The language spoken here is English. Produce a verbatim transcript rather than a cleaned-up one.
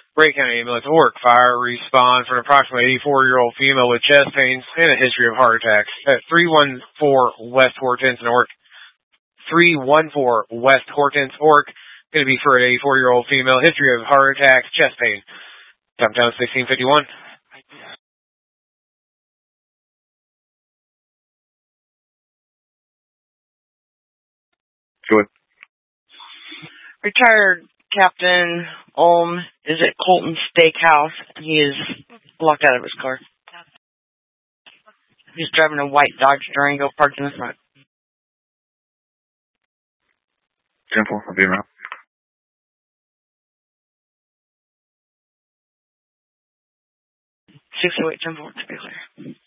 Ray County Ambulance, Orc, fire response for an approximately eighty-four-year-old female with chest pains and a history of heart attacks at three one four West Hortense and Orc. three one four West Hortense, Orc. Going to be for an eighty-four-year-old female, history of heart attacks, chest pain. Time down sixteen fifty-one. Go ahead. Retired Captain Ulm is at Colton Steakhouse. He is locked out of his car. He's driving a white Dodge Durango parked in the front. ten four, I'll be around. six oh eight, ten four, to be clear.